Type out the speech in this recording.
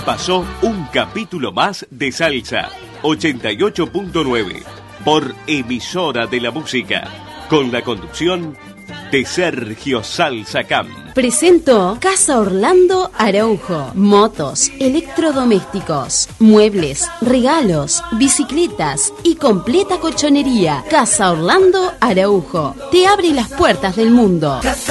pasó un capítulo más de Salsa 88.9 por Emisora de la Música, con la conducción de Sergio Salsa Camp. Presentó Casa Orlando Araujo. Motos, electrodomésticos, muebles, regalos, bicicletas y completa colchonería. Casa Orlando Araujo te abre las puertas del mundo.